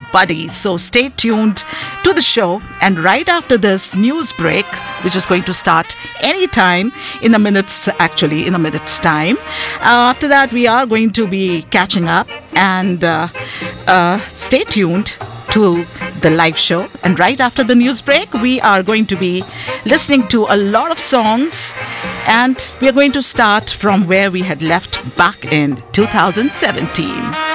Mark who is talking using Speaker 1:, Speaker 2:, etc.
Speaker 1: buddy. So stay tuned to the show. And right after this news break, which is going to start anytime in a minute's time. After that, we are going to be catching up, and stay tuned to the live show. And right after the news break, we are going to be listening to a lot of songs, and we are going to start from where we had left back in 2017.